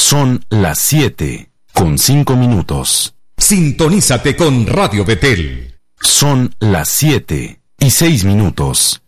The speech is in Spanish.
Son las 7:05. Sintonízate con Radio Betel. Son las 7:06.